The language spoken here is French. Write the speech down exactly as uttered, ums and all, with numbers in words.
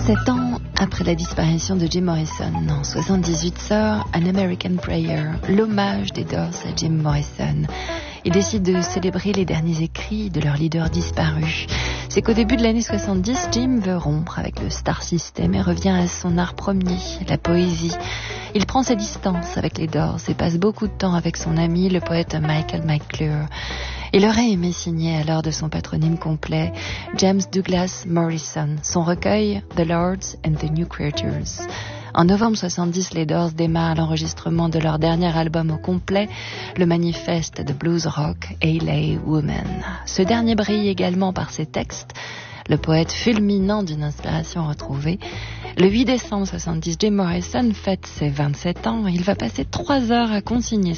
Sept ans après la disparition de Jim Morrison, en soixante-dix-huit sort An American Prayer, l'hommage des Doors à Jim Morrison. Ils décident de célébrer les derniers écrits de leur leader disparu. C'est qu'au début de l'année soixante-dix, Jim veut rompre avec le star system et revient à son art premier, la poésie. Il prend ses distances avec les Doors et passe beaucoup de temps avec son ami, le poète Michael McClure. Il aurait aimé signer alors de son patronyme complet James Douglas Morrison, son recueil The Lords and the New Creatures. En novembre soixante-dix, les Doors démarrent l'enregistrement de leur dernier album au complet, le manifeste de blues rock L A Woman. Ce dernier brille également par ses textes, le poète fulminant d'une inspiration retrouvée. Le huit décembre soixante-dix, Jim Morrison fête ses vingt-sept ans. Il va passer trois heures à consigner